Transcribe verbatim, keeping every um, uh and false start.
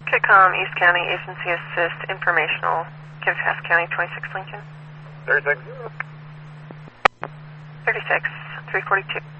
Kicom, East County, Agency Assist, Informational, Kansas County, twenty-six Lincoln. thirty-six. thirty-six, three forty-two.